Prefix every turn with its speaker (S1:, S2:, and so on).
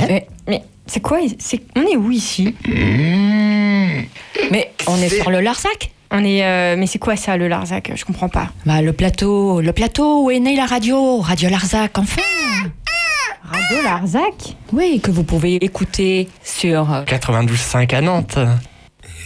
S1: Mais c'est quoi on est où ici? Mais on est sur le Larzac. Mais c'est quoi ça, le Larzac? Je comprends pas.
S2: Bah, le plateau où est née la radio Larzac, enfin.
S1: Radio Larzac?
S2: Oui, que vous pouvez écouter sur
S3: 92.5 à Nantes.